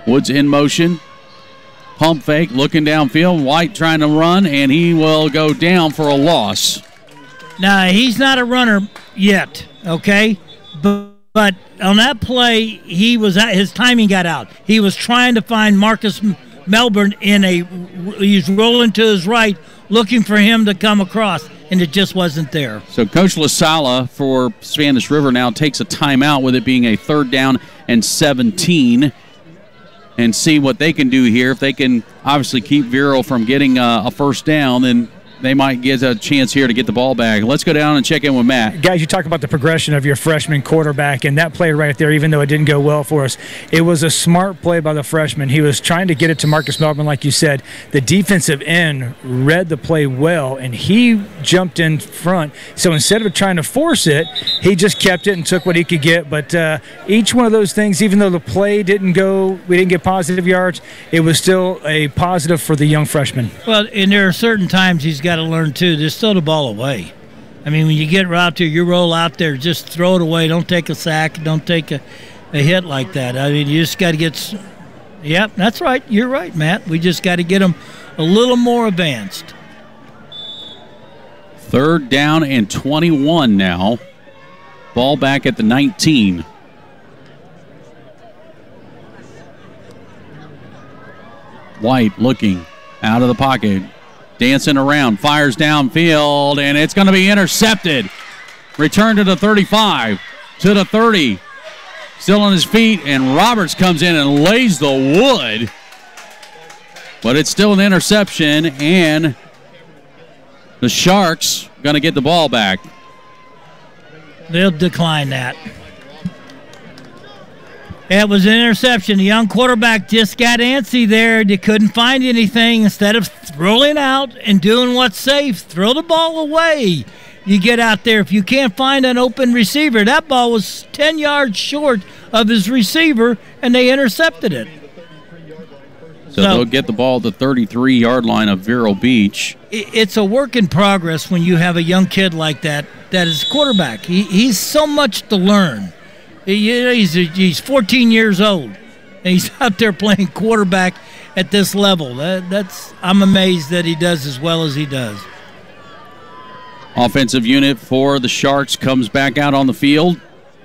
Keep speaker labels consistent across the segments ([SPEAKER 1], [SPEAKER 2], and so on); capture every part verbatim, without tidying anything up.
[SPEAKER 1] Woods in motion. Pump fake, looking downfield. White trying to run, and he will go down for a loss.
[SPEAKER 2] Now, he's not a runner yet, okay? But, but on that play, he was his timing got out. He was trying to find Marcus Melbourne in a – he's rolling to his right, looking for him to come across, and it just wasn't there.
[SPEAKER 1] So Coach LaSala for Spanish River now takes a timeout with it being a third down and seventeen. And see what they can do here. If they can obviously keep Vero from getting uh, a first down, then they might get a chance here to get the ball back. Let's go down and check in with Matt.
[SPEAKER 3] Guys, you talk about the progression of your freshman quarterback, and that play right there, even though it didn't go well for us, it was a smart play by the freshman. He was trying to get it to Marcus Melbourne, like you said. The defensive end read the play well, and he jumped in front. So instead of trying to force it, he just kept it and took what he could get. But uh, each one of those things, even though the play didn't go, we didn't get positive yards, it was still a positive for the young freshman.
[SPEAKER 2] Well, and there are certain times he's got to learn too, just throw the ball away. I mean, when you get out there, you roll out there, just throw it away. Don't take a sack. Don't take a, a hit like that. I mean, you just got to get – yep, that's right. You're right, Matt. We just got to get them a little more advanced.
[SPEAKER 1] Third down and twenty-one now. Ball back at the nineteen. White looking out of the pocket. Dancing around, fires downfield, and it's going to be intercepted. Return to the thirty-five, to the thirty. Still on his feet, and Roberts comes in and lays the wood. But it's still an interception, and the Sharks going to get the ball back.
[SPEAKER 2] They'll decline that. It was an interception. The young quarterback just got antsy there. They couldn't find anything. Instead of rolling out and doing what's safe, throw the ball away. You get out there. If you can't find an open receiver, that ball was ten yards short of his receiver, and they intercepted it.
[SPEAKER 1] So, so they'll get the ball at the thirty-three-yard line of Vero Beach.
[SPEAKER 2] It's a work in progress when you have a young kid like that that is quarterback. He, he's so much to learn. You know, he's he's fourteen years old, and he's out there playing quarterback at this level. That, that's I'm amazed that he does as well as he does.
[SPEAKER 1] Offensive unit for the Sharks comes back out on the field.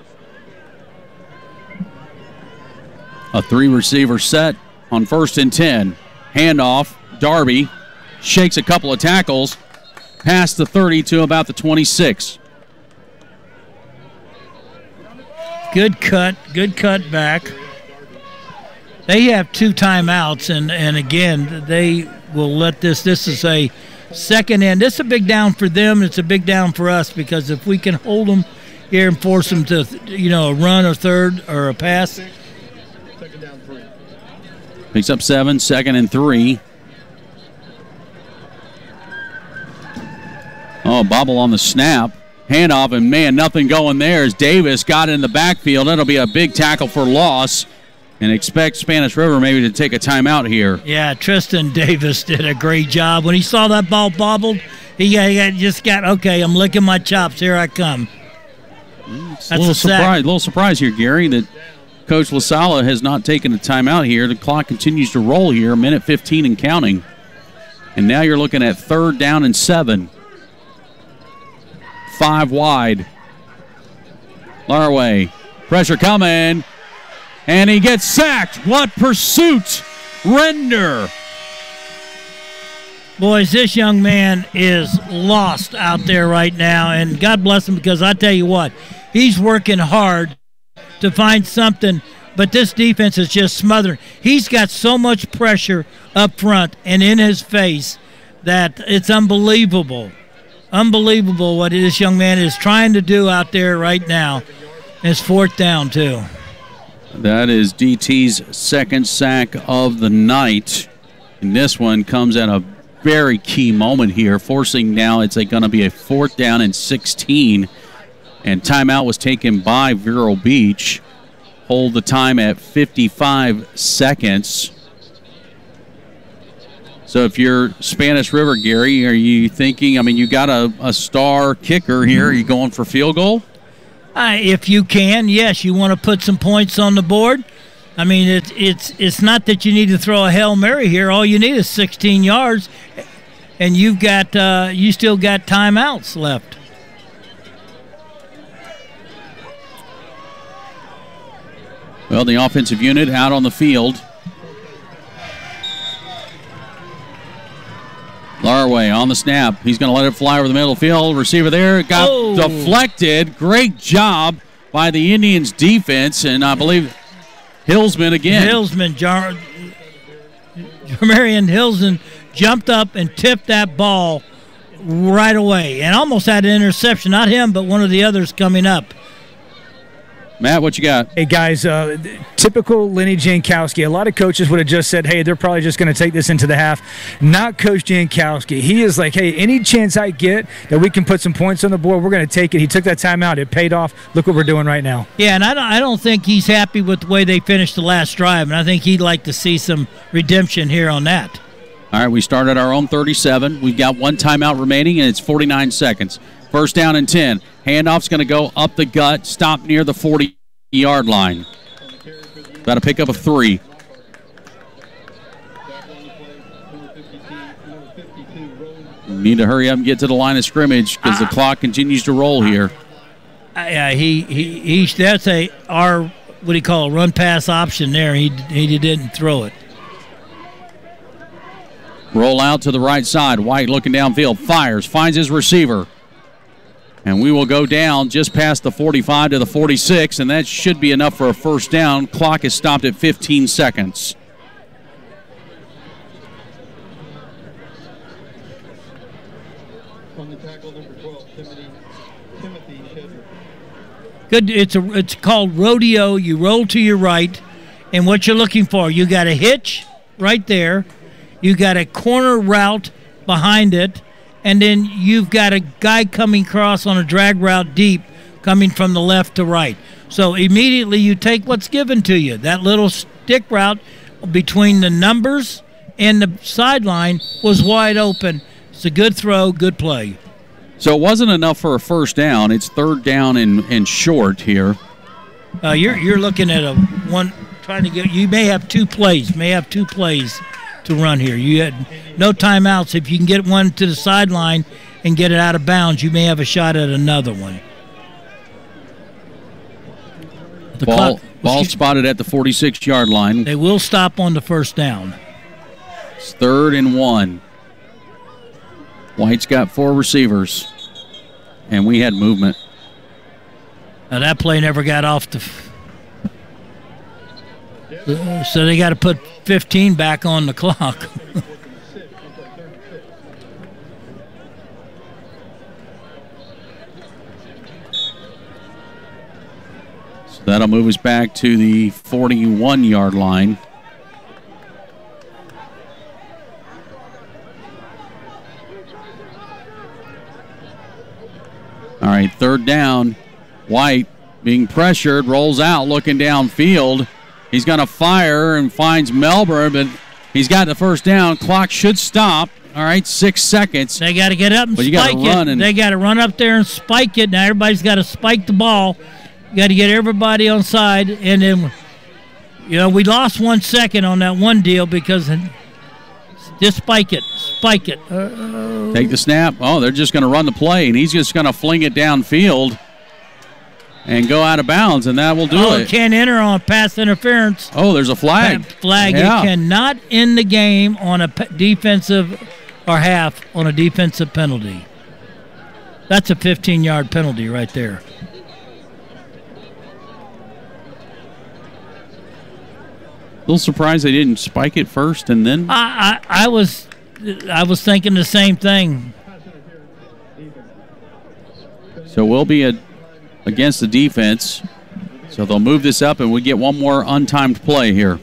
[SPEAKER 1] A three-receiver set on first and ten. Handoff, Darby shakes a couple of tackles, past the thirty to about the twenty-six.
[SPEAKER 2] Good cut, good cut back. They have two timeouts, and, and again, they will let this, this is a second end. This is a big down for them. It's a big down for us because if we can hold them here and force them to, you know, a run or third or a pass.
[SPEAKER 1] Picks up seven, second and three. Oh, bobble on the snap. Handoff, and man, nothing going there as Davis got in the backfield. That'll be a big tackle for loss. And expect Spanish River maybe to take a timeout here.
[SPEAKER 2] Yeah, Tristan Davis did a great job. When he saw that ball bobbled, he, got, he got, just got, okay, I'm licking my chops. Here I come.
[SPEAKER 1] That's a little, surprise, a little surprise here, Gary, that Coach LaSala has not taken a timeout here. The clock continues to roll here, a minute fifteen and counting. And now you're looking at third down and seven. Five wide. Larway, pressure coming, and he gets sacked. What pursuit! Render.
[SPEAKER 2] Boys, this young man is lost out there right now, and God bless him because I tell you what, he's working hard to find something, but this defense is just smothering. He's got so much pressure up front and in his face that it's unbelievable. Unbelievable what this young man is trying to do out there right now. And it's fourth down, too.
[SPEAKER 1] That is D T's second sack of the night. And this one comes at a very key moment here, forcing now it's going to be a fourth down and sixteen. And timeout was taken by Vero Beach. Hold the time at fifty-five seconds. So if you're Spanish River, Gary, are you thinking, I mean, you got a, a star kicker here. Are you going for field goal?
[SPEAKER 2] Uh, if you can, yes. You want to put some points on the board. I mean, it's it's it's not that you need to throw a Hail Mary here. All you need is sixteen yards, and you've got uh, you still got timeouts left.
[SPEAKER 1] Well, the offensive unit out on the field. Larway on the snap. He's going to let it fly over the middle of the field. Receiver there. Got
[SPEAKER 2] oh.
[SPEAKER 1] deflected. Great job by the Indians defense, and I believe Hillsman again.
[SPEAKER 2] Hillsman, Jar- Marion Hillsman jumped up and tipped that ball right away and almost had an interception. Not him, but one of the others coming up.
[SPEAKER 1] Matt, what you got?
[SPEAKER 3] Hey, guys, uh, typical Lenny Jankowski. A lot of coaches would have just said, hey, they're probably just going to take this into the half. Not Coach Jankowski. He is like, hey, any chance I get that we can put some points on the board, we're going to take it. He took that timeout. It paid off. Look what we're doing right now.
[SPEAKER 2] Yeah, and I don't, I don't think he's happy with the way they finished the last drive, and I think he'd like to see some redemption here on that.
[SPEAKER 1] All right, we started our own thirty-seven. We've got one timeout remaining, and it's forty-nine seconds. First down and ten. Handoff's going to go up the gut, stop near the forty-yard line. Got to pick up a three. Need to hurry up and get to the line of scrimmage because the clock continues to roll here.
[SPEAKER 2] Uh, yeah, he, he he that's a our what do you call it, run pass option there. He he didn't throw it.
[SPEAKER 1] Roll out to the right side. White looking downfield, fires, finds his receiver. And we will go down just past the forty-five to the forty-six, and that should be enough for a first down. Clock is stopped at fifteen seconds.
[SPEAKER 4] On the tackle, number twelve, Timothy, Timothy Shedrick.
[SPEAKER 2] Good. It's a it's called rodeo. You roll to your right, and what you're looking for, you got a hitch right there, you got a corner route behind it, and then you've got a guy coming across on a drag route deep, coming from the left to right. So immediately you take what's given to you. That little stick route between the numbers and the sideline was wide open. It's a good throw, good play.
[SPEAKER 1] So it wasn't enough for a first down. It's third down and, and short here.
[SPEAKER 2] Uh, you're you're looking at a one trying to get. You may have two plays. May have two plays to run here. You had no timeouts. If you can get one to the sideline and get it out of bounds, you may have a shot at another one. The
[SPEAKER 1] ball
[SPEAKER 2] clock,
[SPEAKER 1] ball spotted at the forty-six-yard line.
[SPEAKER 2] They will stop on the first down.
[SPEAKER 1] It's third and one. White's got four receivers, and we had movement.
[SPEAKER 2] Now that play never got off the. Uh, so they got to put fifteen back on the clock.
[SPEAKER 1] So that'll move us back to the forty-one-yard line. All right, third down. White being pressured, rolls out, looking downfield. He's going to fire and finds Melbourne, but he's got the first down. Clock should stop. All right, six seconds.
[SPEAKER 2] They got to get up and
[SPEAKER 1] but
[SPEAKER 2] spike
[SPEAKER 1] you run
[SPEAKER 2] it.
[SPEAKER 1] and
[SPEAKER 2] they got to run up there and spike it. Now everybody's got to spike the ball. You got to get everybody on side, and then, you know, we lost one second on that one deal because just spike it, spike it. Uh,
[SPEAKER 1] Take the snap. Oh, they're just going to run the play, and he's just going to fling it downfield and go out of bounds, and that will do
[SPEAKER 2] oh,
[SPEAKER 1] it.
[SPEAKER 2] it can't enter on pass interference.
[SPEAKER 1] Oh, there's a flag.
[SPEAKER 2] Flag.
[SPEAKER 1] Yeah.
[SPEAKER 2] It cannot end the game on a p- defensive or half on a defensive penalty. That's a fifteen-yard penalty right there.
[SPEAKER 1] A little surprised they didn't spike it first and then.
[SPEAKER 2] I, I, I was I was thinking the same thing.
[SPEAKER 1] So we'll be a, against the defense. So they'll move this up, and we get one more untimed play here.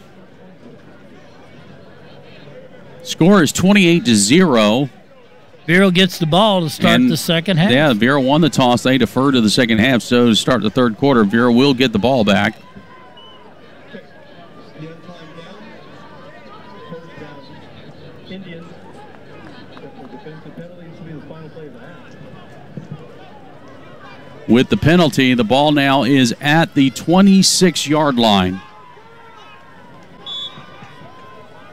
[SPEAKER 1] Score is twenty-eight to zero.
[SPEAKER 2] Vero gets the ball to start
[SPEAKER 1] And,
[SPEAKER 2] the second half.
[SPEAKER 1] Yeah, Vera won the toss. They deferred to the second half. So to start the third quarter, Vera will get the ball back.
[SPEAKER 4] Indians. Defensive penalty to be the final play of the half.
[SPEAKER 1] With the penalty, the ball now is at the twenty-six-yard line.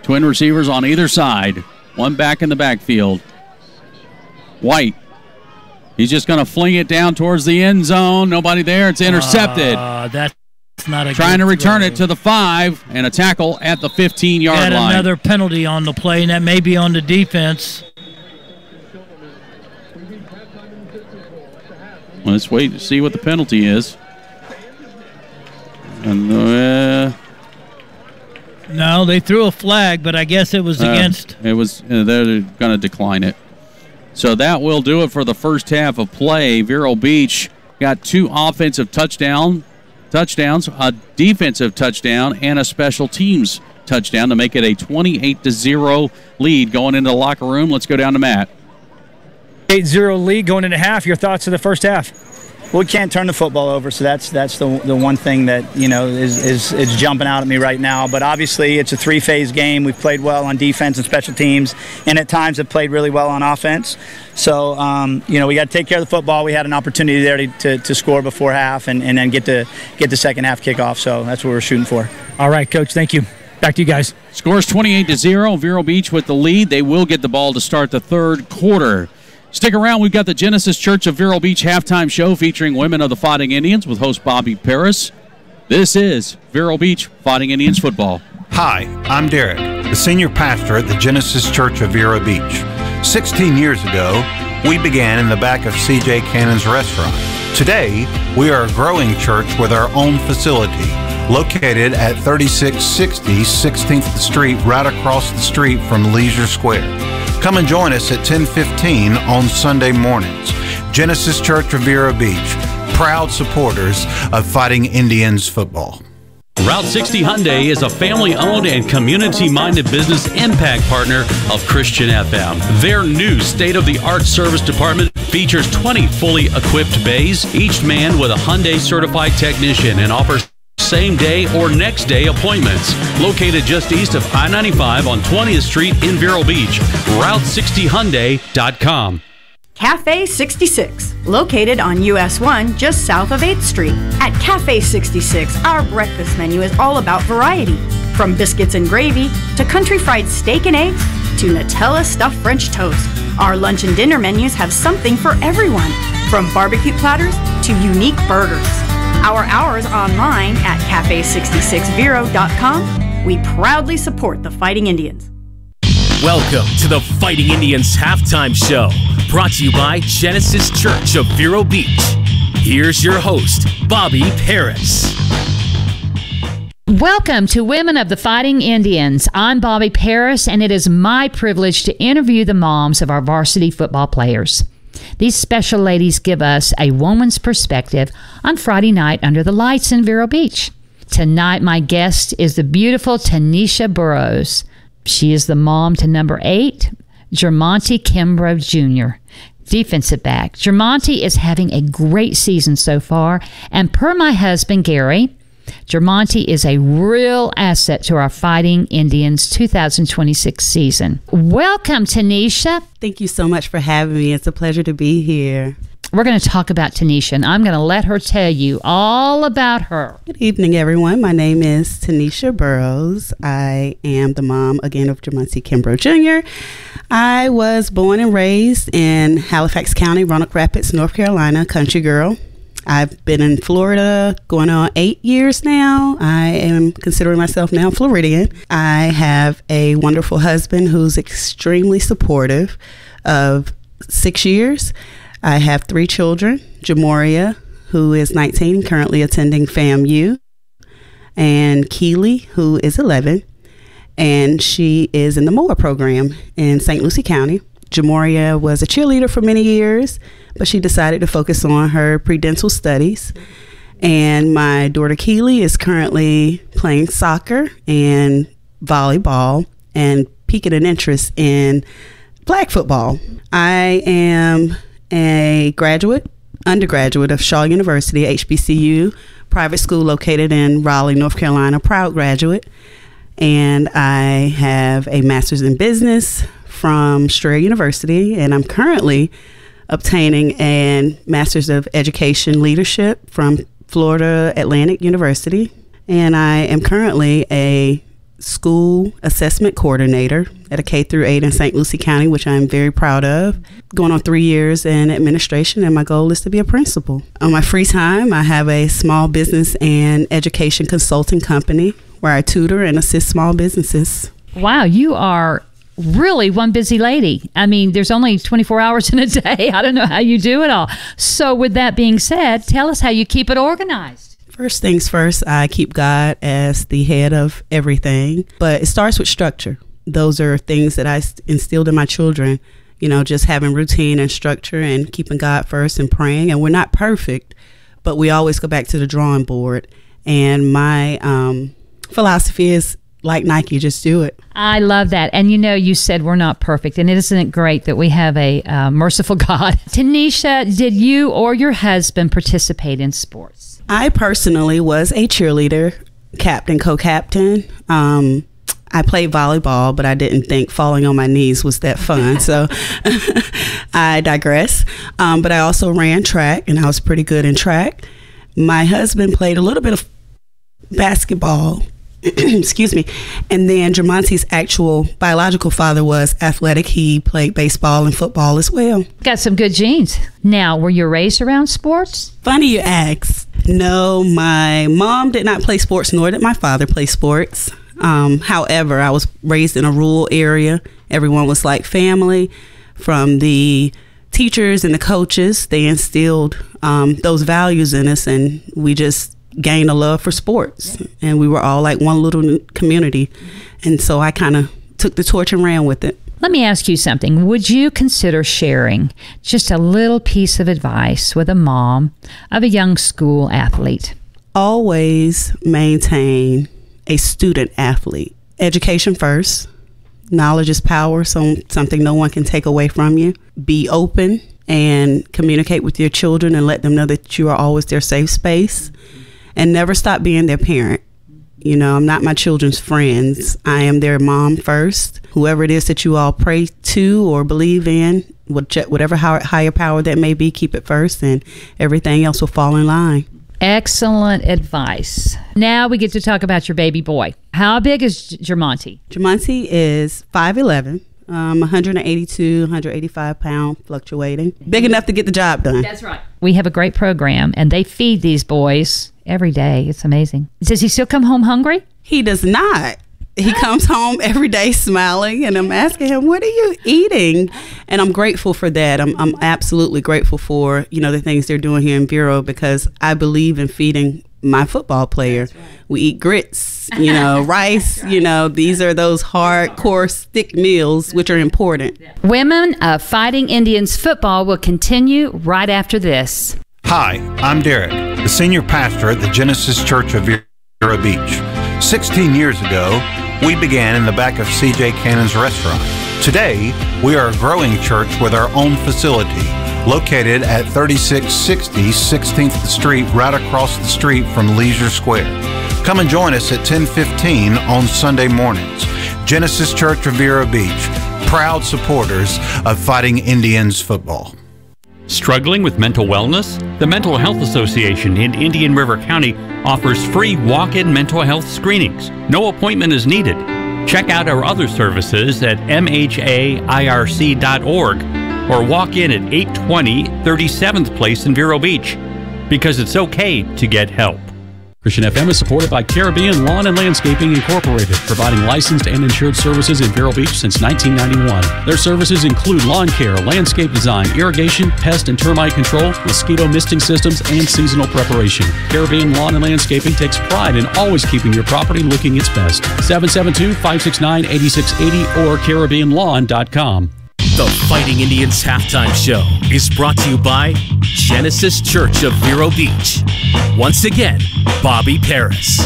[SPEAKER 1] Twin receivers on either side. One back in the backfield. White. He's just going to fling it down towards the end zone. Nobody there. It's intercepted.
[SPEAKER 2] Uh, that's not a
[SPEAKER 1] Trying to return
[SPEAKER 2] throw.
[SPEAKER 1] it to the five, and a tackle at the fifteen-yard
[SPEAKER 2] Got
[SPEAKER 1] line.
[SPEAKER 2] another penalty on the play, and that may be on the defense.
[SPEAKER 1] Let's wait to see what the penalty is. And uh,
[SPEAKER 2] No, they threw a flag, but I guess it was
[SPEAKER 1] uh,
[SPEAKER 2] against.
[SPEAKER 1] It was. Uh, they're going to decline it. So that will do it for the first half of play. Vero Beach got two offensive touchdown touchdowns, a defensive touchdown, and a special teams touchdown to make it a twenty-eight to zero lead going into the locker room. Let's go down to Matt.
[SPEAKER 3] eight zero lead going into half. Your thoughts of the first half?
[SPEAKER 5] Well, we can't turn the football over, so that's that's the the one thing that you know is is is jumping out at me right now. But obviously, it's a three-phase game. We've played well on defense and special teams, and at times have played really well on offense. So um, you know we got to take care of the football. We had an opportunity there to, to, to score before half, and, and then get to get the second half kickoff. So that's what we're shooting for.
[SPEAKER 3] All right, Coach. Thank you. Back to you guys.
[SPEAKER 1] Scores twenty-eight to zero. Vero Beach with the lead. They will get the ball to start the third quarter. Stick around. We've got the Genesis Church of Vero Beach halftime show featuring women of the Fighting Indians with host Bobby Paris. This is Vero Beach Fighting Indians football.
[SPEAKER 6] Hi, I'm Derek, the senior pastor at the Genesis Church of Vero Beach. sixteen years ago, we began in the back of C J Cannon's restaurant. Today, we are a growing church with our own facility, located at thirty-six sixty sixteenth Street, right across the street from Leisure Square. Come and join us at ten fifteen on Sunday mornings. Genesis Church of Vero Beach, proud supporters of Fighting Indians football.
[SPEAKER 7] Route sixty Hyundai is a family-owned and community-minded business impact partner of Christian F M. Their new state-of-the-art service department features twenty fully equipped bays, each manned with a Hyundai certified technician, and offers same-day or next-day appointments. Located just east of I ninety-five on twentieth Street in Vero Beach. Route sixty Hyundai dot com.
[SPEAKER 8] Cafe sixty-six, located on U S one just south of eighth Street. At Cafe sixty-six, our breakfast menu is all about variety. From biscuits and gravy to country fried steak and eggs to Nutella stuffed French toast. Our lunch and dinner menus have something for everyone, from barbecue platters to unique burgers. Our hours online at cafe sixty-six vero dot com. We proudly support the Fighting Indians.
[SPEAKER 9] Welcome to the Fighting Indians halftime show, brought to you by Genesis Church of Vero Beach. Here's your host, Bobby Paris.
[SPEAKER 10] Welcome to Women of the Fighting Indians. I'm Bobby Paris, and it is my privilege to interview the moms of our varsity football players. These special ladies give us a woman's perspective on Friday night under the lights in Vero Beach. Tonight, my guest is the beautiful Tanisha Burrows. She is the mom to number eight, Jermonte Kimbrough Junior, defensive back. Jermonte is having a great season so far, and per my husband, Gary, Jermonte is a real asset to our Fighting Indians two thousand twenty-six season. Welcome, Tanisha.
[SPEAKER 11] Thank you so much for having me. It's a pleasure to be here.
[SPEAKER 10] We're going to talk about Tanisha, and I'm going to let her tell you all about her.
[SPEAKER 11] Good evening, everyone. My name is Tanisha Burrows. I am the mom, again, of Jermonte Kimbrough Junior I was born and raised in Halifax County, Roanoke Rapids, North Carolina, country girl. I've been in Florida going on eight years now. I am considering myself now Floridian. I have a wonderful husband who's extremely supportive of six years. I have three children, Jamoria, who is nineteen, currently attending FAMU, and Keely, who is eleven, and she is in the M O A program in Saint Lucie County. Jamoria was a cheerleader for many years, but she decided to focus on her pre-dental studies. And my daughter Keely is currently playing soccer and volleyball and piquing an interest in flag football. I am a graduate, undergraduate of Shaw University, H B C U, private school located in Raleigh, North Carolina, proud graduate. And I have a master's in business from Strayer University, and I'm currently obtaining a master's of education leadership from Florida Atlantic University. And I am currently a school assessment coordinator at a K through eight in Saint Lucie County, which I'm very proud of. Going on three years in administration, and my goal is to be a principal. On my free time, I have a small business and education consulting company where I tutor and assist small businesses.
[SPEAKER 10] Wow, you are really one busy lady. I mean, there's only twenty-four hours in a day. I don't know how you do it all. So with that being said, tell us how you keep it organized.
[SPEAKER 11] First things first, I keep God as the head of everything, but it starts with structure. Those are things that I instilled in my children, you know, just having routine and structure and keeping God first and praying. And we're not perfect, but we always go back to the drawing board. And my um, philosophy is like Nike, just do it.
[SPEAKER 10] I love that. And you know, you said we're not perfect, and isn't it great that we have a uh, merciful God? Tanisha, did you or your husband participate in sports?
[SPEAKER 11] I personally was a cheerleader, captain, co-captain. Um, I played volleyball, but I didn't think falling on my knees was that fun. So I digress. Um, but I also ran track, and I was pretty good in track. My husband played a little bit of basketball. Excuse me. And then Jermonte's actual biological father was athletic. He played baseball and football as well.
[SPEAKER 10] Got some good genes. Now, were you raised around sports?
[SPEAKER 11] Funny you ask. No, my mom did not play sports, nor did my father play sports. Um, however, I was raised in a rural area. Everyone was like family. From the teachers and the coaches, they instilled um, those values in us, and we just gained a love for sports. And we were all like one little community. And so I kind of took the torch and ran with it.
[SPEAKER 10] Let me ask you something. Would you consider sharing just a little piece of advice with a mom of a young school athlete?
[SPEAKER 11] Always maintain a student athlete. Education first. Knowledge is power, so something no one can take away from you. Be open and communicate with your children and let them know that you are always their safe space. And never stop being their parent. You know, I'm not my children's friends. I am their mom first. Whoever it is that you all pray to or believe in, whatever higher power that may be, keep it first, and everything else will fall in line.
[SPEAKER 10] Excellent advice. Now we get to talk about your baby boy. How big is Jermonte?
[SPEAKER 11] Jermonte is five eleven. Um, one eighty-two, one eighty-five pound, fluctuating. Big enough to get the job done.
[SPEAKER 10] That's right. We have a great program, and they feed these boys every day. It's amazing. Does he still come home hungry?
[SPEAKER 11] He does not. He comes home every day smiling, and I'm asking him, what are you eating? And I'm grateful for that. I'm, I'm absolutely grateful for, you know, the things they're doing here in Vero, because I believe in feeding my football player. Right. We eat grits, you know, rice, right. You know, these are those hardcore stick meals, which are important.
[SPEAKER 10] Women of Fighting Indians football will continue right after this.
[SPEAKER 6] Hi, I'm Derek, the senior pastor at the Genesis Church of Vero Beach. sixteen years ago, we began in the back of C J Cannon's restaurant. Today, we are a growing church with our own facility, located at thirty-six sixty sixteenth Street, right across the street from Leisure Square. Come and join us at ten fifteen on Sunday mornings. Genesis Church of Vero Beach, proud supporters of Fighting Indians football.
[SPEAKER 7] Struggling with mental wellness? The Mental Health Association in Indian River County offers free walk-in mental health screenings. No appointment is needed. Check out our other services at M H A I R C dot org or walk in at eight twenty thirty-seventh Place in Vero Beach, because it's okay to get help. Christian F M is supported by Caribbean Lawn and Landscaping Incorporated, providing licensed and insured services in Vero Beach since nineteen ninety-one. Their services include lawn care, landscape design, irrigation, pest and termite control, mosquito misting systems, and seasonal preparation. Caribbean Lawn and Landscaping takes pride in always keeping your property looking its best. seven seven two, five six nine, eight six eight zero or Caribbean Lawn dot com.
[SPEAKER 9] The Fighting Indians Halftime Show is brought to you by Genesis Church of Vero Beach. Once again, Bobby Paris.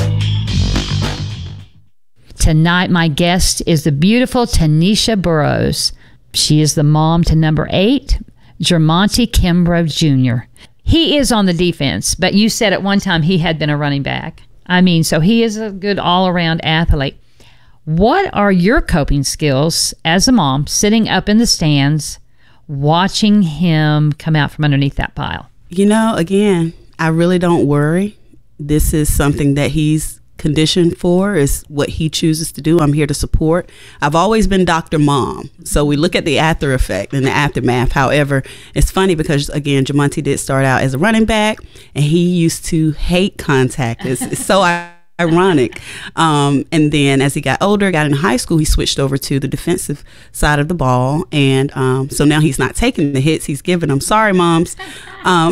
[SPEAKER 10] Tonight, my guest is the beautiful Tanisha Burrows. She is the mom to number eight, Jermonte Kimbrough Junior He is on the defense, but you said at one time he had been a running back. I mean, so he is a good all-around athlete. What are your coping skills as a mom sitting up in the stands watching him come out from underneath that pile?
[SPEAKER 11] You know, again, I really don't worry. This is something that he's conditioned for is what he chooses to do. I'm here to support. I've always been Doctor Mom. So we look at the after effect and the aftermath. However, it's funny because, again, Jamonte did start out as a running back, and he used to hate contact. It's, it's so ironic. Um, and then as he got older, got into high school, he switched over to the defensive side of the ball. And um, so now he's not taking the hits. He's giving them. Sorry, moms. Um,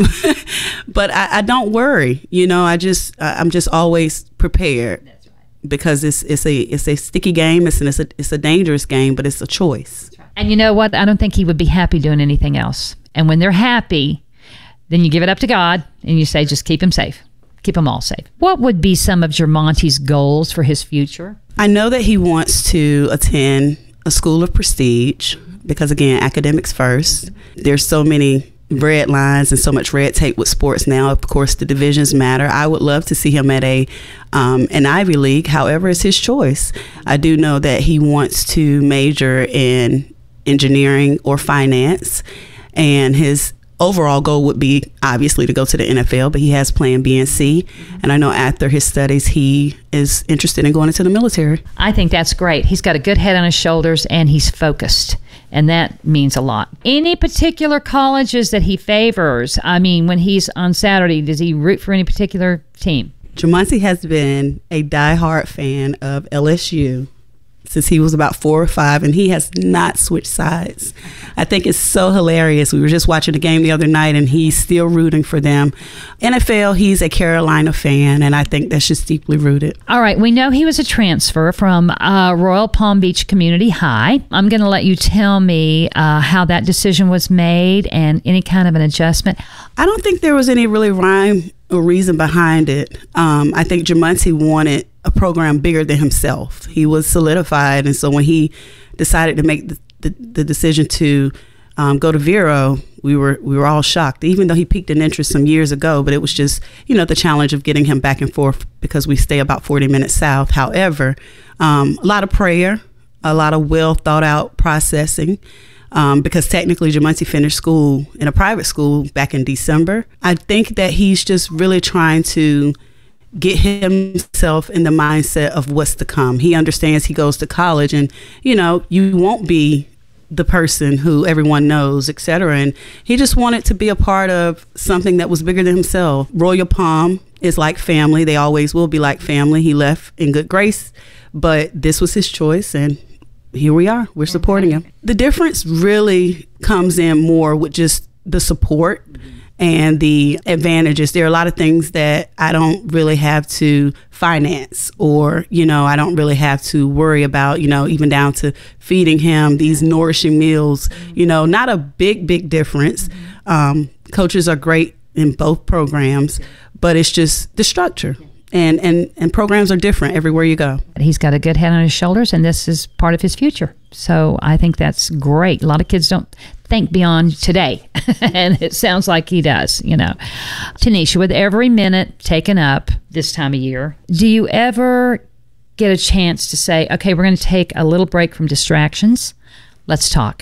[SPEAKER 11] but I, I don't worry. You know, I just, I'm just always prepared. That's right. Because it's it's a it's a sticky game. It's an, it's a it's a dangerous game, but it's a choice.
[SPEAKER 10] And you know what? I don't think he would be happy doing anything else. And when they're happy, then you give it up to God and you say, just keep him safe. Keep them all safe. What would be some of Jamonte's goals for his future?
[SPEAKER 11] I know that he wants to attend a school of prestige because, again, academics first. There's so many red lines and so much red tape with sports now. Of course, the divisions matter. I would love to see him at a um, an Ivy League. However, it's his choice. I do know that he wants to major in engineering or finance, and his overall goal would be obviously to go to the N F L, but he has plan B and C. And I know after his studies, he is interested in going into the military.
[SPEAKER 10] I think that's great. He's got a good head on his shoulders and he's focused. And that means a lot. Any particular colleges that he favors? I mean, when he's on Saturday, does he root for any particular team?
[SPEAKER 11] Jamonte has been a diehard fan of L S U since he was about four or five, and he has not switched sides. I think it's so hilarious. We were just watching the game the other night, and he's still rooting for them. N F L, he's a Carolina fan, and I think that's just deeply rooted.
[SPEAKER 10] All right, we know he was a transfer from uh, Royal Palm Beach Community High. I'm going to let you tell me uh, how that decision was made and any kind of an adjustment.
[SPEAKER 11] I don't think there was any really rhyme or reason behind it. Um, I think Jamonte wanted a program bigger than himself. He was solidified, and so when he decided to make the, the, the decision to um, go to Vero, we were we were all shocked, even though he piqued an interest some years ago. But it was just, you know, the challenge of getting him back and forth because we stay about forty minutes south. However, um, a lot of prayer, a lot of well thought out processing. Um, because technically Jamonte finished school in a private school back in December. I think that he's just really trying to get himself in the mindset of what's to come. He understands he goes to college and, you know, you won't be the person who everyone knows, et cetera. And he just wanted to be a part of something that was bigger than himself. Royal Palm is like family. They always will be like family. He left in good grace, but this was his choice, and here we are. We're supporting him. The difference really comes in more with just the support and the advantages. There are a lot of things that I don't really have to finance, or, you know, I don't really have to worry about, you know, even down to feeding him these nourishing meals, you know, not a big, big difference. Um, coaches are great in both programs, but it's just the structure. And, and and programs are different everywhere you go.
[SPEAKER 10] He's got a good head on his shoulders, and this is part of his future. So I think that's great. A lot of kids don't think beyond today, and it sounds like he does, you know. Tanisha, with every minute taken up this time of year, do you ever get a chance to say, okay, we're going to take a little break from distractions. Let's talk.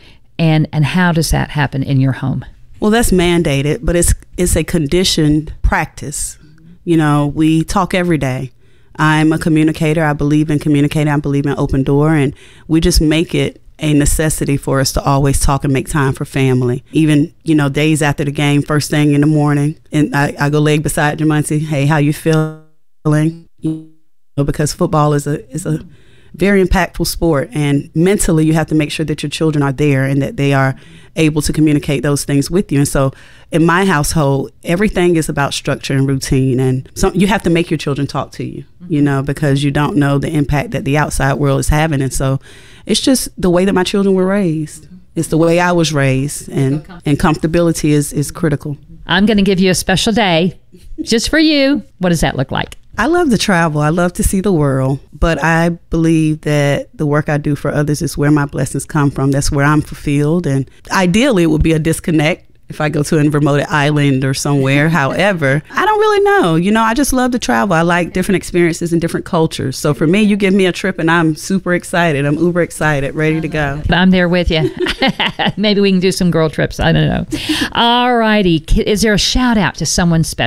[SPEAKER 10] And and how does that happen in your home?
[SPEAKER 11] Well, that's mandated, but it's it's a conditioned practice. You know, we talk every day. I'm a communicator. I believe in communicating. I believe in open door. And we just make it a necessity for us to always talk and make time for family. Even, you know, days after the game, first thing in the morning. And I, I go leg beside Jamonte. Hey, how you feeling? You know, because football is a is a very impactful sport. And mentally, you have to make sure that your children are there and that they are able to communicate those things with you. And so in my household, everything is about structure and routine. And so you have to make your children talk to you, you know, because you don't know the impact that the outside world is having. And so it's just the way that my children were raised. It's the way I was raised. And, and comfortability is, is critical.
[SPEAKER 10] I'm going to give you a special day just for you. What does that look like?
[SPEAKER 11] I love to travel. I love to see the world, but I believe that the work I do for others is where my blessings come from. That's where I'm fulfilled. And ideally, it would be a disconnect if I go to a remote island or somewhere. However, I don't really know. You know, I just love to travel. I like different experiences and different cultures. So for me, you give me a trip and I'm super excited. I'm uber excited, ready to go.
[SPEAKER 10] I'm there with you. Maybe we can do some girl trips. I don't know. All righty. Is there a shout out to someone special?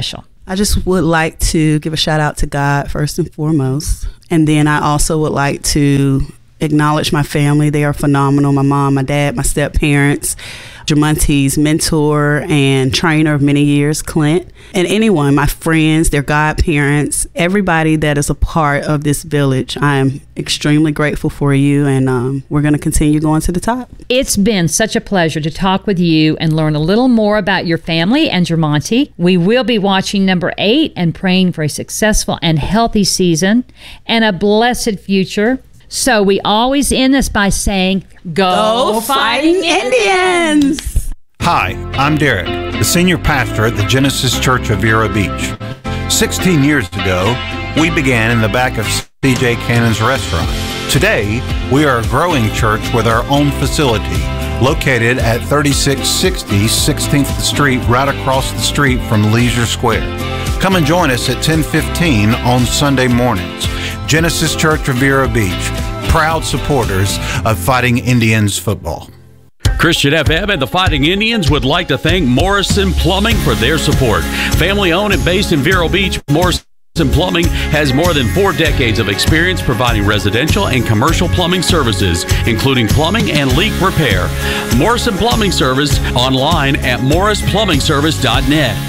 [SPEAKER 11] I just would like to give a shout out to God first and foremost. And then I also would like to acknowledge my family. They are phenomenal. My mom, my dad, my step-parents, Jermonte's mentor and trainer of many years, Clint, and anyone, my friends, their godparents, everybody that is a part of this village. I am extremely grateful for you, and um, we're going to continue going to the top.
[SPEAKER 10] It's been such a pleasure to talk with you and learn a little more about your family and Jermonte. We will be watching number eight and praying for a successful and healthy season and a blessed future. So we always end this by saying, Go,
[SPEAKER 11] Go Fighting Indians!
[SPEAKER 6] Hi, I'm Derek, the senior pastor at the Genesis Church of Vero Beach. sixteen years ago, we began in the back of C J Cannon's restaurant. Today, we are a growing church with our own facility, located at thirty-six sixty sixteenth Street, right across the street from Leisure Square. Come and join us at ten fifteen on Sunday mornings. Genesis Church of Vero Beach, proud supporters of Fighting Indians football.
[SPEAKER 7] Christian F M and the Fighting Indians would like to thank Morrison Plumbing for their support. Family owned and based in Vero Beach, Morrison Plumbing has more than four decades of experience providing residential and commercial plumbing services, including plumbing and leak repair. Morrison Plumbing Service online at morris plumbing service dot net.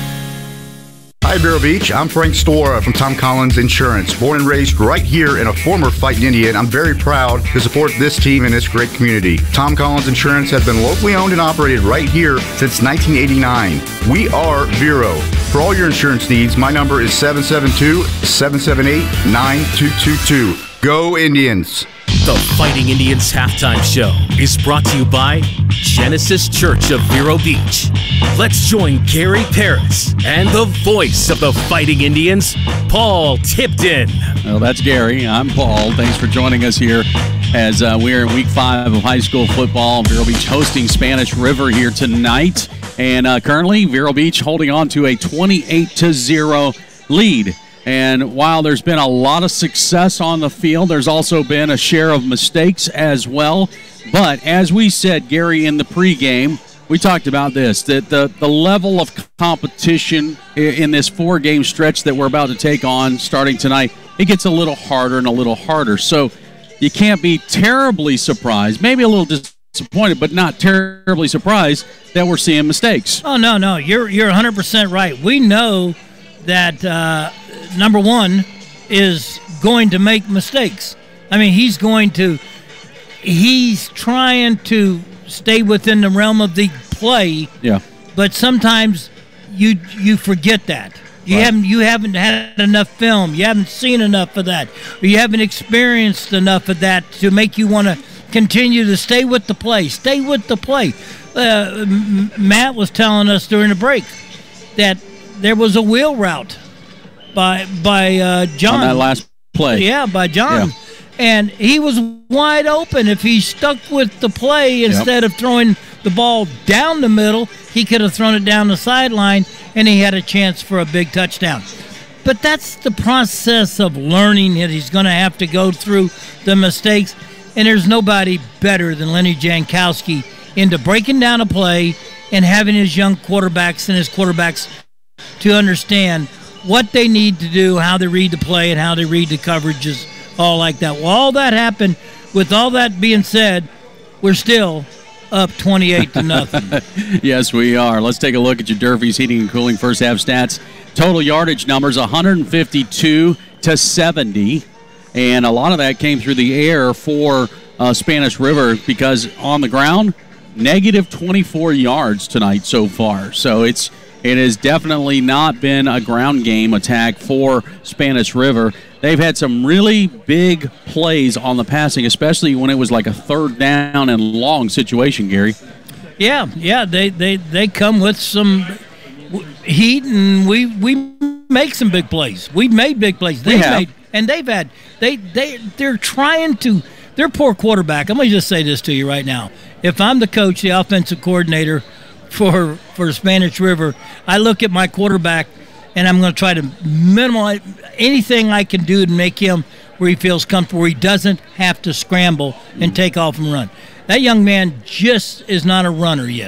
[SPEAKER 12] Hi, Vero Beach. I'm Frank Stora from Tom Collins Insurance. Born and raised right here and a former Fighting Indian, I'm very proud to support this team and this great community. Tom Collins Insurance has been locally owned and operated right here since nineteen eighty-nine. We are Vero. For all your insurance needs, my number is seven seven two, seven seven eight, nine two two two. Go Indians!
[SPEAKER 9] The Fighting Indians Halftime Show is brought to you by Genesis Church of Vero Beach. Let's join Gary Paris and the voice of the Fighting Indians, Paul Tipton.
[SPEAKER 1] Well, that's Gary. I'm Paul. Thanks for joining us here as uh, we are in week five of high school football. Vero Beach hosting Spanish River here tonight. And uh, currently, Vero Beach holding on to a twenty-eight to zero lead. And while there's been a lot of success on the field, there's also been a share of mistakes as well. But as we said, Gary, in the pregame, we talked about this, that the, the level of competition in this four-game stretch that we're about to take on starting tonight, it gets a little harder and a little harder. So you can't be terribly surprised, maybe a little disappointed, but not terribly surprised that we're seeing mistakes.
[SPEAKER 2] Oh, no, no, you're, you're one hundred percent right. We know that uh, number one is going to make mistakes. I mean, he's going to, he's trying to stay within the realm of the play.
[SPEAKER 1] Yeah.
[SPEAKER 2] But sometimes you you forget that. You
[SPEAKER 1] right.
[SPEAKER 2] haven't you haven't had enough film. You haven't seen enough of that. Or you haven't experienced enough of that to make you want to continue to stay with the play. Stay with the play. Uh, M- Matt was telling us during the break that there was a wheel route by by uh, John.
[SPEAKER 1] On that last play.
[SPEAKER 2] Yeah, by John.
[SPEAKER 1] Yeah.
[SPEAKER 2] And he was wide open. If he stuck with the play instead yep. of throwing the ball down the middle, he could have thrown it down the sideline, and he had a chance for a big touchdown. But that's the process of learning that he's going to have to go through the mistakes. And there's nobody better than Lenny Jankowski into breaking down a play and having his young quarterbacks and his quarterbacks to understand what they need to do, how they read the play, and how they read the coverages, all like that. Well, all that happened. With all that being said, we're still up twenty-eight to nothing.
[SPEAKER 1] Yes, we are. Let's take a look at your Durfee's Heating and Cooling first half stats. Total yardage numbers one fifty-two to seventy, and a lot of that came through the air for uh, Spanish River because on the ground, negative twenty-four yards tonight so far. So it's it has definitely not been a ground game attack for Spanish River. They've had some really big plays on the passing, especially when it was like a third down and long situation, Gary.
[SPEAKER 2] Yeah, yeah, they they, they come with some heat, and we we make some big plays. We've made big plays. They've made, and they've had they they they're trying to. Their poor quarterback. I'm gonna just say this to you right now. If I'm the coach, the offensive coordinator for for Spanish River, I look at my quarterback, and I'm going to try to minimize anything I can do to make him where he feels comfortable, where he doesn't have to scramble and take off and run. That young man just is not a runner yet.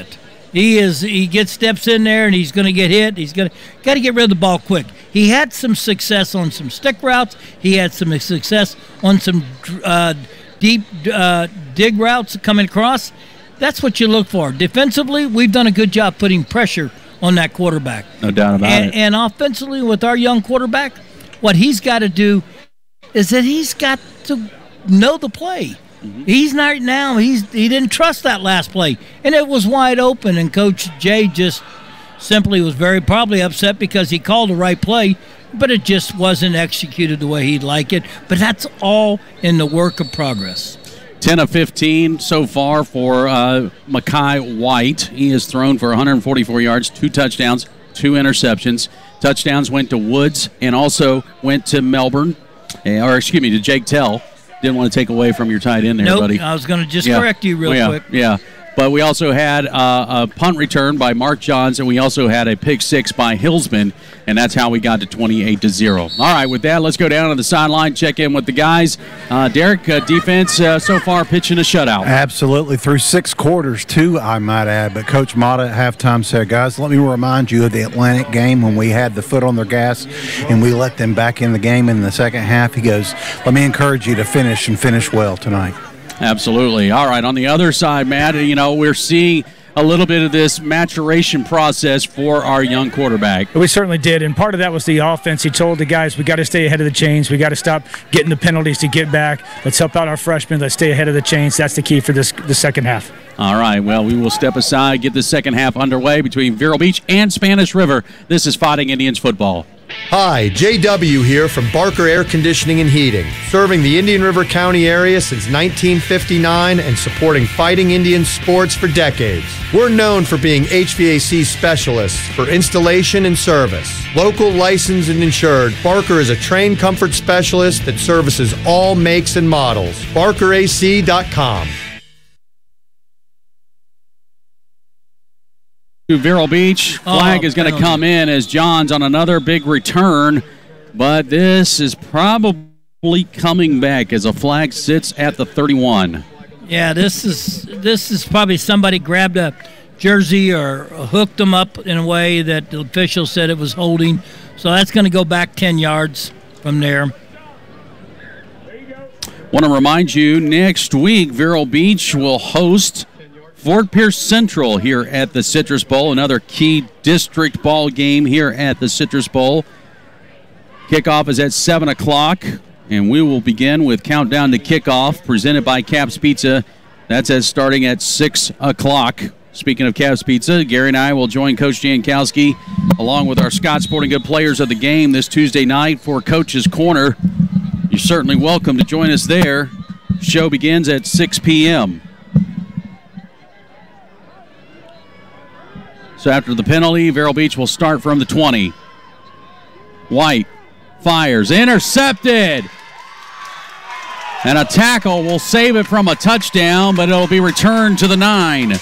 [SPEAKER 2] He is. He gets steps in there, and he's going to get hit. He's going to got to get rid of the ball quick. He had some success on some stick routes. He had some success on some uh, deep uh, dig routes coming across. That's what you look for. Defensively, we've done a good job putting pressure on that quarterback.
[SPEAKER 1] No doubt about
[SPEAKER 2] and,
[SPEAKER 1] it.
[SPEAKER 2] And offensively, with our young quarterback, what he's got to do is that he's got to know the play. Mm-hmm. He's not now. He's he didn't trust that last play, and it was wide open. And Coach Jay just simply was very probably upset because he called the right play, but it just wasn't executed the way he'd like it. But that's all in the work of progress.
[SPEAKER 1] ten of fifteen so far for uh, Mekhi White. He has thrown for one hundred forty-four yards, two touchdowns, two interceptions. Touchdowns went to Woods and also went to Melbourne, or excuse me, to Jake Tell. Didn't want to take away from your tight end there,
[SPEAKER 2] nope,
[SPEAKER 1] buddy.
[SPEAKER 2] I was going to just
[SPEAKER 1] yeah.
[SPEAKER 2] correct you real
[SPEAKER 1] oh, yeah.
[SPEAKER 2] quick.
[SPEAKER 1] Yeah. But we also had uh, a punt return by Mark Johns, and we also had a pick six by Hillsman, and that's how we got to twenty-eight to zero. All right, with that, let's go down to the sideline, check in with the guys. Uh, Derek, uh, defense uh, so far pitching a shutout.
[SPEAKER 6] Absolutely, through six quarters, too, I might add. But Coach Mata at halftime said, guys, let me remind you of the Atlantic game when we had the foot on their gas and we let them back in the game in the second half. He goes, let me encourage you to finish and finish well tonight.
[SPEAKER 1] Absolutely. All right, on the other side, Matt, you know, we're seeing a little bit of this maturation process for our young quarterback.
[SPEAKER 3] We certainly did, and part of that was the offense. He told the guys, we got to stay ahead of the chains. We got to stop getting the penalties to get back. Let's help out our freshmen. Let's stay ahead of the chains. That's the key for this the second half.
[SPEAKER 1] All right, well, we will step aside, get the second half underway between Vero Beach and Spanish River. This is Fighting Indians football.
[SPEAKER 13] Hi, J W here from Barker Air Conditioning and Heating, serving the Indian River County area since nineteen fifty-nine and supporting Fighting Indians sports for decades. We're known for being H V A C specialists for installation and service. Local, licensed, and insured, Barker is a trained comfort specialist that services all makes and models. Barker A C dot com.
[SPEAKER 1] To Vero Beach. Flag oh, is going to come in as Johns on another big return, but this is probably coming back as a flag sits at the thirty-one.
[SPEAKER 2] Yeah, this is this is probably somebody grabbed a jersey or hooked them up in a way that the official said it was holding. So that's going to go back ten yards from there.
[SPEAKER 1] Want to remind you, next week, Vero Beach will host Fort Pierce Central here at the Citrus Bowl, another key district ball game here at the Citrus Bowl. Kickoff is at seven o'clock, and we will begin with Countdown to Kickoff, presented by Caps Pizza. That's at starting at six o'clock. Speaking of Caps Pizza, Gary and I will join Coach Jankowski, along with our Scott Sporting Good players of the game this Tuesday night for Coach's Corner. You're certainly welcome to join us there. Show begins at six p.m. So after the penalty, Vero Beach will start from the twenty. White fires, intercepted. And a tackle will save it from a touchdown, but it'll be returned to the nine.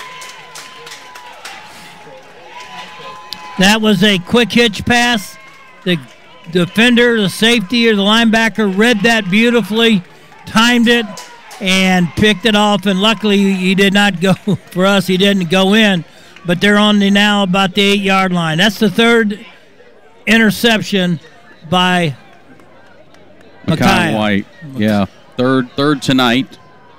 [SPEAKER 2] That was a quick hitch pass. The defender, the safety, or the linebacker read that beautifully, timed it, and picked it off. And luckily, he did not go, for us, he didn't go in. But they're on the now about the eight-yard line. That's the third interception by
[SPEAKER 1] Mekhi White. Yeah, third third tonight.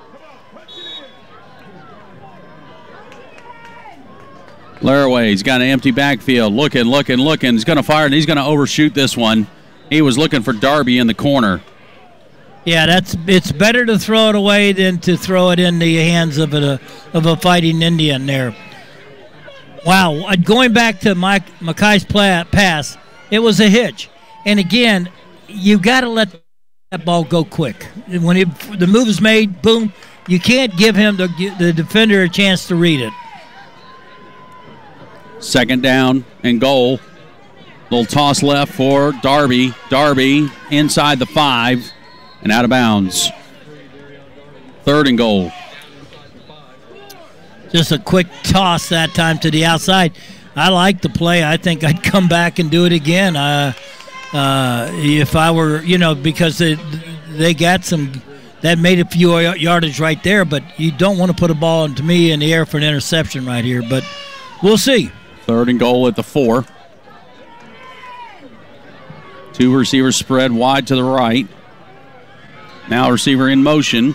[SPEAKER 1] Laraway's got an empty backfield. Looking, looking, looking. He's going to fire, and he's going to overshoot this one. He was looking for Darby in the corner.
[SPEAKER 2] Yeah, that's it's better to throw it away than to throw it in the hands of a of a fighting Indian there. Wow, going back to Mike Mekhi's pass, it was a hitch. And again, you got to let that ball go quick. When it, the move is made, boom, you can't give him the, the defender a chance to read it.
[SPEAKER 1] Second down and goal. Little toss left for Darby. Darby inside the five and out of bounds. Third and goal.
[SPEAKER 2] Just a quick toss that time to the outside. I like the play. I think I'd come back and do it again. Uh, uh, if I were, you know, because they, they got some that made a few yardage right there, but you don't want to put a ball, to me, in the air for an interception right here. But we'll see.
[SPEAKER 1] Third and goal at the four. Two receivers spread wide to the right. Now receiver in motion.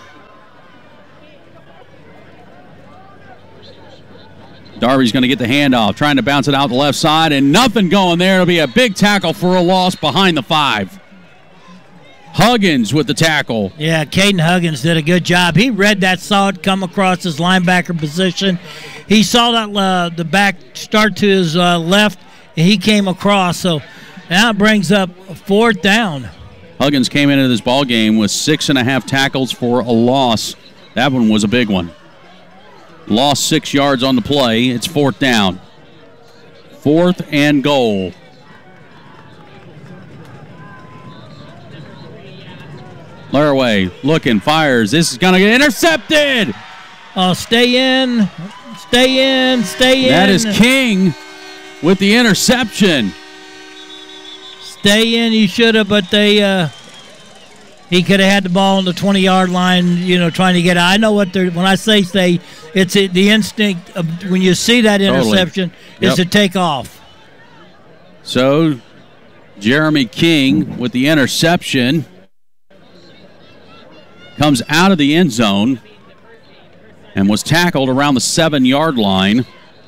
[SPEAKER 1] Darby's going to get the handoff, trying to bounce it out the left side, and nothing going there. It'll be a big tackle for a loss behind the five. Huggins with the tackle.
[SPEAKER 2] Yeah, Caden Huggins did a good job. He read that, saw it come across his linebacker position. He saw that uh, the back start to his uh, left, and he came across. So now it brings up fourth down.
[SPEAKER 1] Huggins came into this ball game with six and a half tackles for a loss. That one was a big one. Lost six yards on the play. It's fourth down. Fourth and goal. Laraway looking, fires. This is going to get intercepted.
[SPEAKER 2] Oh, stay in. Stay in. Stay in.
[SPEAKER 1] That is King with the interception.
[SPEAKER 2] Stay in. You should have, but they uh, he could have had the ball on the twenty-yard line, you know, trying to get out. I know what they're, when I say stay, it's a, the instinct of when you see that interception
[SPEAKER 1] Totally.
[SPEAKER 2] is
[SPEAKER 1] Yep.
[SPEAKER 2] to take off.
[SPEAKER 1] So, Jeremy King with the interception comes out of the end zone and was tackled around the seven-yard line.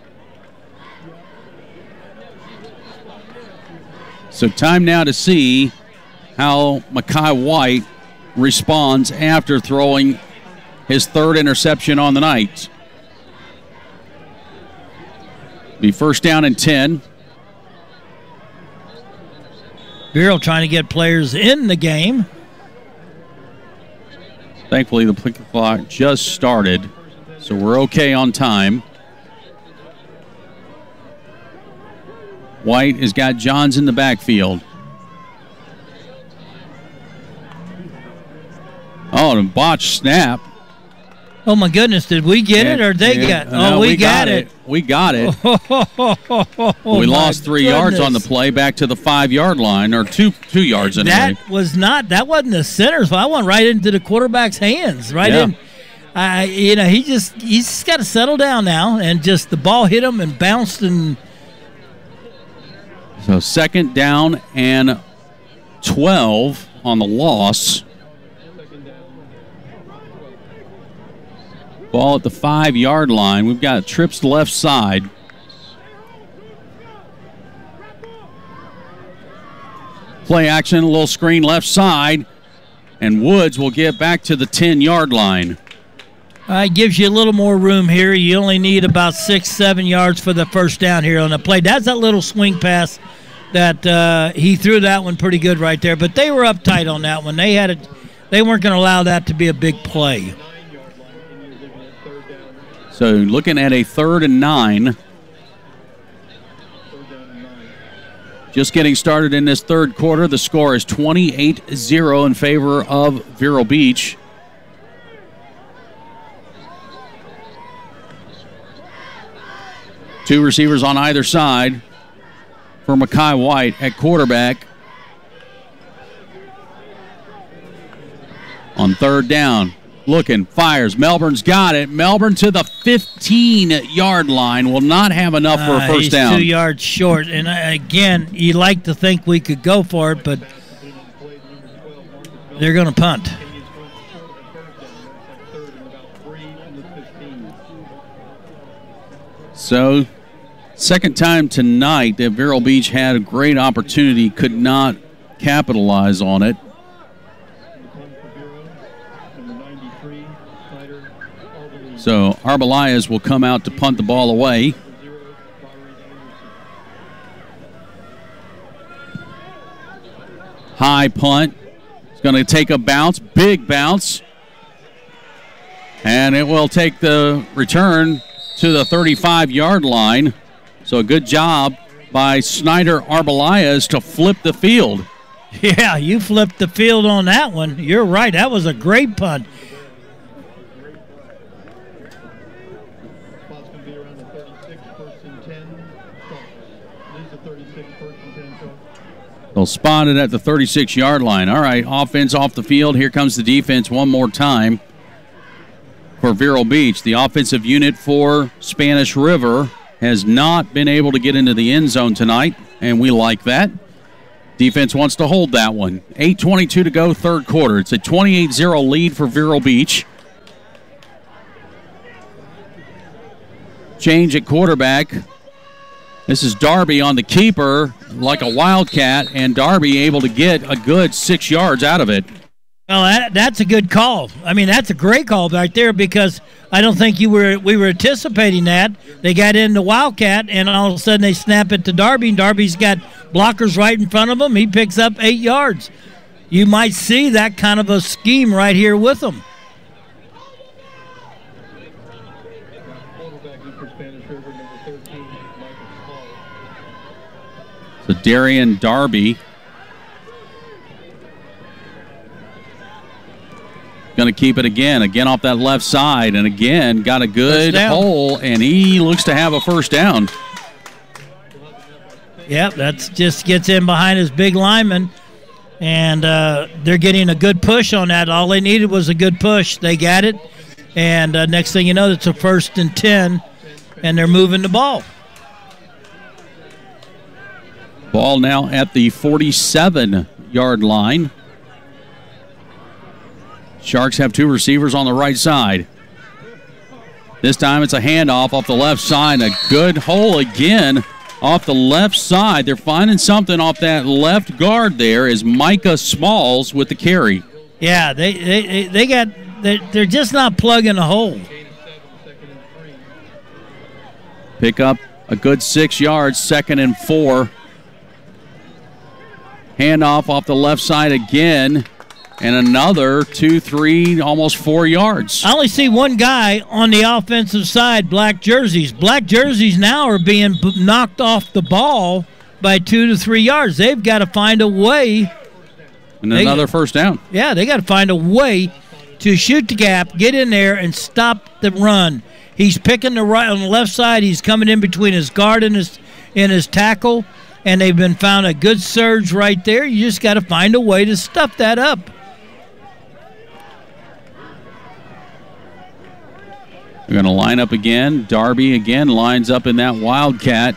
[SPEAKER 1] So time now to see how Mekhi White responds after throwing his third interception on the night. Be first down and ten.
[SPEAKER 2] Bureau trying to get players in the game.
[SPEAKER 1] Thankfully, the clock just started, so we're okay on time. White has got Johns in the backfield. Oh, and a botched snap.
[SPEAKER 2] Oh, my goodness. Did we get
[SPEAKER 1] And-
[SPEAKER 2] it or they
[SPEAKER 1] and-
[SPEAKER 2] got it?
[SPEAKER 1] no,
[SPEAKER 2] Oh, we, got, it.
[SPEAKER 1] We got it.
[SPEAKER 2] Oh,
[SPEAKER 1] we
[SPEAKER 2] my
[SPEAKER 1] lost three yards on the
[SPEAKER 2] goodness.
[SPEAKER 1] play back to the five-yard line, or two two yards anyway.
[SPEAKER 2] That was not, that wasn't the center's. I went right into the quarterback's hands. Right
[SPEAKER 1] Yeah.
[SPEAKER 2] in. I, you know, he just, he's just got to settle down now, and just the ball hit him and bounced and.
[SPEAKER 1] So second down and twelve on the loss. Ball at the five-yard line. We've got trips left side. Play action, a little screen left side, and Woods will get back to the ten-yard line.
[SPEAKER 2] Uh, it gives you a little more room here. You only need about six, seven yards for the first down here on the play. That's that little swing pass that uh, he threw that one pretty good right there. But they were uptight on that one. They had it. They weren't going to allow that to be a big play.
[SPEAKER 1] So looking at a third and nine. Just getting started in this third quarter. The score is twenty-eight zero in favor of Vero Beach. Two receivers on either side for Mekhi White at quarterback. On third down, looking, fires. Melbourne's got it. Melbourne to the fifteen-yard line. Will not have enough for a
[SPEAKER 2] Uh,
[SPEAKER 1] first
[SPEAKER 2] he's
[SPEAKER 1] down.
[SPEAKER 2] two yards short. And uh, again, you like to think we could go for it, but they're going to punt.
[SPEAKER 1] So, second time tonight that Vero Beach had a great opportunity, could not capitalize on it. So, Arbelayas will come out to punt the ball away. High punt. It's going to take a bounce, big bounce. And it will take the return to the thirty-five-yard line. So a good job by Snyder Arbelayas to flip the field.
[SPEAKER 2] Yeah, you flipped the field on that one. You're right. That was a great punt.
[SPEAKER 1] The They'll spot it at the thirty-six-yard line. All right, offense off the field. Here comes the defense one more time for Vero Beach. The offensive unit for Spanish River has not been able to get into the end zone tonight, and we like that. Defense wants to hold that one. eight twenty-two to go, third quarter. It's a twenty-eight zero lead for Vero Beach. Change at quarterback. This is Darby on the keeper, like a wildcat, and Darby able to get a good six yards out of it.
[SPEAKER 2] Well, that, that's a good call. I mean, that's a great call right there because I don't think you were we were anticipating that. They got in the wildcat, and all of a sudden they snap it to Darby, and Darby's got blockers right in front of him. He picks up eight yards. You might see that kind of a scheme right here with them.
[SPEAKER 1] So Darian Darby going to keep it again, again off that left side, and again got a good hole, and he looks to have a first down.
[SPEAKER 2] Yep, that just gets in behind his big lineman, and uh, they're getting a good push on that. All they needed was a good push. They got it, and uh, next thing you know, it's a first and ten, and they're moving the ball.
[SPEAKER 1] Ball now at the forty-seven-yard line. Sharks have two receivers on the right side. This time it's a handoff off the left side. A good hole again off the left side. They're finding something off that left guard there is Micah Smalls with the carry.
[SPEAKER 2] Yeah, they they, they got they're, they're just not plugging a hole.
[SPEAKER 1] Pick up a good six yards, second and four. Handoff off the left side again, and another two, three, almost four yards.
[SPEAKER 2] I only see one guy on the offensive side, black jerseys. Black jerseys now are being knocked off the ball by two to three yards. They've got to find a way.
[SPEAKER 1] And another they, first down.
[SPEAKER 2] Yeah, they got to find a way to shoot the gap, get in there, and stop the run. He's picking the right on the left side. He's coming in between his guard and his, and his tackle. And they've been found a good surge right there. You just got to find a way to stuff that up.
[SPEAKER 1] They're going to line up again. Darby again lines up in that wildcat.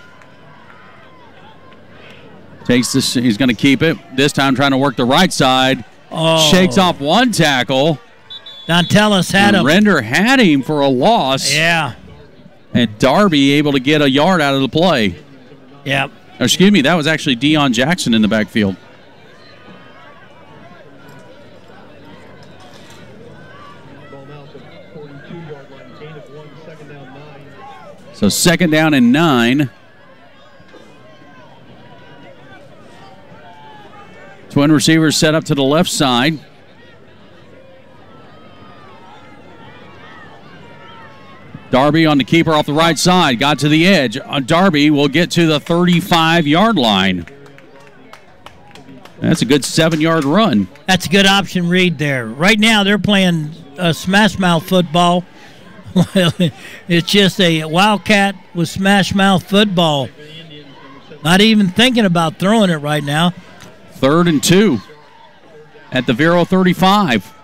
[SPEAKER 1] Takes this. He's going to keep it. This time trying to work the right side.
[SPEAKER 2] Oh.
[SPEAKER 1] Shakes off one tackle.
[SPEAKER 2] Dontelis had him.
[SPEAKER 1] Render had him for a loss.
[SPEAKER 2] Yeah.
[SPEAKER 1] And Darby able to get a yard out of the play.
[SPEAKER 2] Yep.
[SPEAKER 1] Or excuse me, that was actually Deion Jackson in the backfield. So second down and nine. Twin receivers set up to the left side. Darby on the keeper off the right side. Got to the edge. Uh, Darby will get to the thirty-five-yard line. That's a good seven-yard run.
[SPEAKER 2] That's a good option read there. Right now they're playing uh, smash mouth football. It's just a wildcat with smash mouth football. Not even thinking about throwing it right now.
[SPEAKER 1] Third and two at the Vero thirty-five.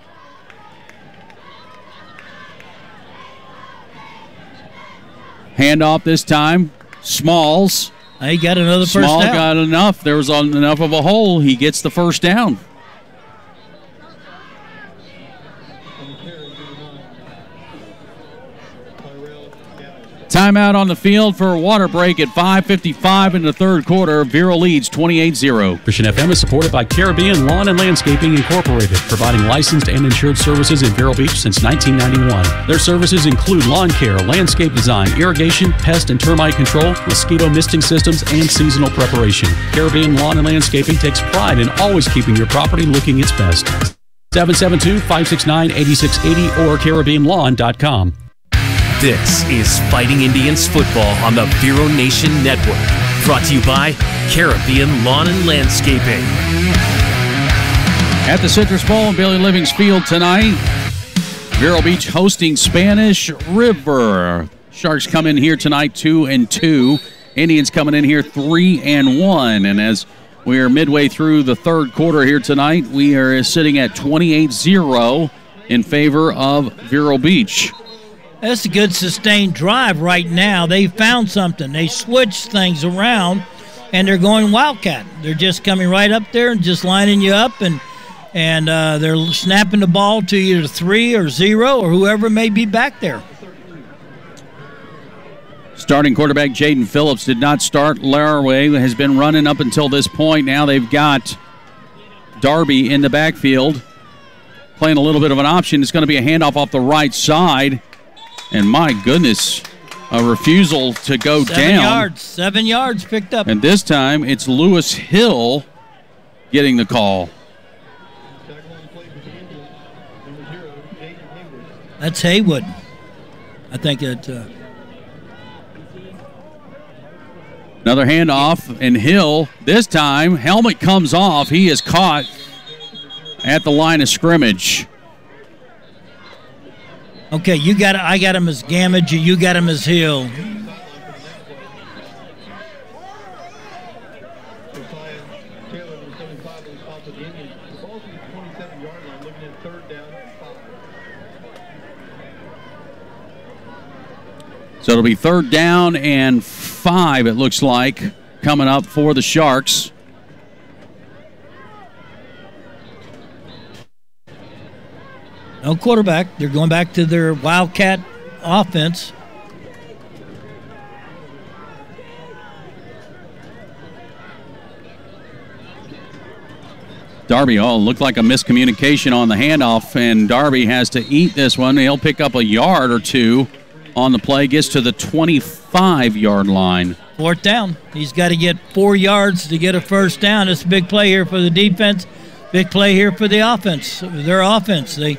[SPEAKER 1] Handoff this time. Smalls.
[SPEAKER 2] He got another first down.
[SPEAKER 1] Small got enough. There was enough of a hole. He gets the first down. Timeout on the field for a water break at five fifty-five in the third quarter. Vero leads twenty-eight zero.
[SPEAKER 7] Christian F M is supported by Caribbean Lawn and Landscaping Incorporated, providing licensed and insured services in Vero Beach since nineteen ninety-one. Their services include lawn care, landscape design, irrigation, pest and termite control, mosquito misting systems, and seasonal preparation. Caribbean Lawn and Landscaping takes pride in always keeping your property looking its best. seven seven two, five six nine, eight six eight zero or Caribbean Lawn dot com.
[SPEAKER 9] This is Fighting Indians football on the Vero Nation Network. Brought to you by Caribbean Lawn and Landscaping.
[SPEAKER 1] At the Citrus Bowl in Bailey Livings Field tonight, Vero Beach hosting Spanish River. Sharks come in here tonight two and two. Indians coming in here three and one. And as We are midway through the third quarter here tonight. We are sitting at twenty-eight zero in favor of Vero Beach.
[SPEAKER 2] That's a good sustained drive right now. They found something. They switched things around, and they're going Wildcat. They're just coming right up there and just lining you up, and and uh, they're snapping the ball to either three or zero or whoever may be back there.
[SPEAKER 1] Starting quarterback Jaden Phillips did not start. Laraway has been running up until this point. Now they've got Darby in the backfield playing a little bit of an option. It's going to be a handoff off the right side. And my goodness, a refusal to go
[SPEAKER 2] Seven
[SPEAKER 1] down.
[SPEAKER 2] yards. Seven yards picked up.
[SPEAKER 1] And this time it's Lewis Hill getting the call.
[SPEAKER 2] That's Haywood. I think it. Uh,
[SPEAKER 1] Another handoff, and Hill, this time, helmet comes off. He is caught at the line of scrimmage.
[SPEAKER 2] Okay, you got. I got him as Gamage, you got him as Hill.
[SPEAKER 1] So it'll be third down and five, it looks like, coming up for the Sharks.
[SPEAKER 2] No quarterback. They're going back to their Wildcat offense.
[SPEAKER 1] Darby, oh, looked like a miscommunication on the handoff, and Darby has to eat this one. He'll pick up a yard or two on the play, gets to the twenty-five-yard line.
[SPEAKER 2] Fourth down. He's got to get four yards to get a first down. It's a big play here for the defense. Big play here for the offense. Their offense. They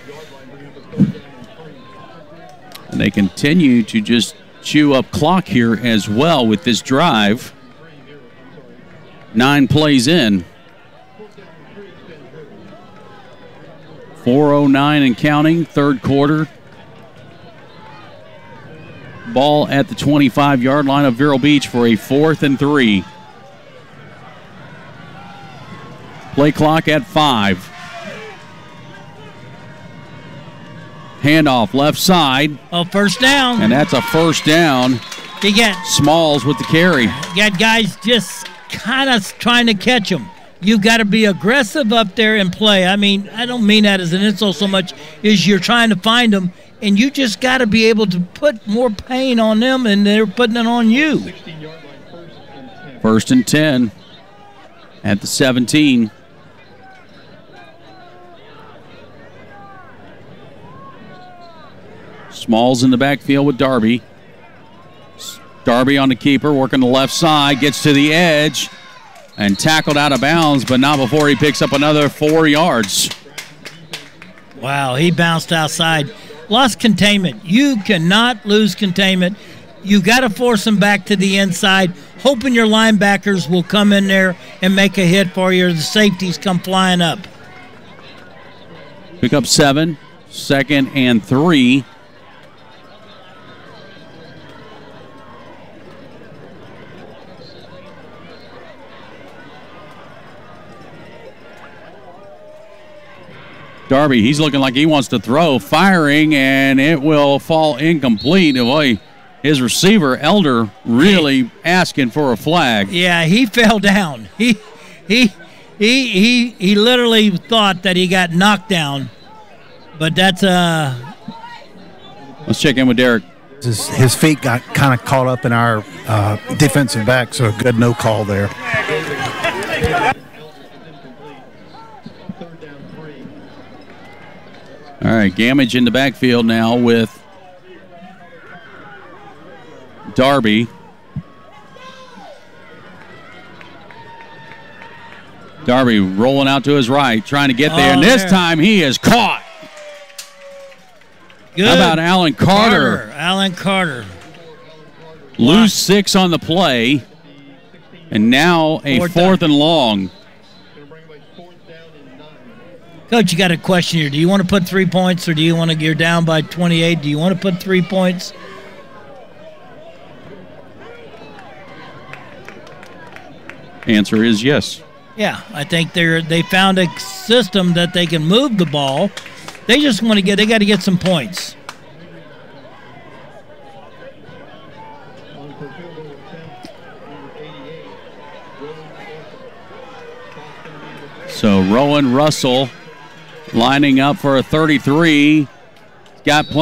[SPEAKER 1] and they continue to just chew up clock here as well with this drive. Nine plays in. four oh nine and counting, third quarter. Ball at the twenty-five-yard line of Vero Beach for a fourth and three. Play clock at five. Handoff left side.
[SPEAKER 2] Oh, first down.
[SPEAKER 1] And that's a first down.
[SPEAKER 2] You got
[SPEAKER 1] Smalls with the carry.
[SPEAKER 2] You got guys just kind of trying to catch him. You got to be aggressive up there and play. I mean, I don't mean that as an insult so much as you're trying to find them, and you just got to be able to put more pain on them, and they're putting it on you.
[SPEAKER 1] First and ten at the seventeen. Smalls in the backfield with Darby. Darby on the keeper, working the left side, gets to the edge, and tackled out of bounds, but not before he picks up another four yards.
[SPEAKER 2] Wow, he bounced outside. Lost containment. You cannot lose containment. You got to force him back to the inside, hoping your linebackers will come in there and make a hit for you, or the safeties come flying up.
[SPEAKER 1] Pick up seven, second and three. Darby, he's looking like he wants to throw, firing, and it will fall incomplete. Boy, his receiver, Elder, really asking for a flag.
[SPEAKER 2] Yeah, he fell down. He he he he he literally thought that he got knocked down. But that's uh
[SPEAKER 1] Let's check in with Derek.
[SPEAKER 6] His, his feet got kind of caught up in our uh, defensive back, so a good no call there.
[SPEAKER 1] All right, Gamage in the backfield now with Darby. Darby rolling out to his right, trying to get there,
[SPEAKER 2] oh,
[SPEAKER 1] and this
[SPEAKER 2] there.
[SPEAKER 1] time he is caught.
[SPEAKER 2] Good.
[SPEAKER 1] How about Alan Carter?
[SPEAKER 2] Carter. Alan Carter.
[SPEAKER 1] Lose six on the play, and now a
[SPEAKER 2] Fourth
[SPEAKER 1] fourth
[SPEAKER 2] down.
[SPEAKER 1] and long.
[SPEAKER 2] Coach, you got a question here. Do you want to put three points, or do you want to get down by twenty-eight? Do you want to put three points?
[SPEAKER 1] Answer is yes.
[SPEAKER 2] Yeah, I think they're they found a system that they can move the ball. They just want to get they got to get some points.
[SPEAKER 1] So Rowan Russell lining up for a thirty-three. Got plenty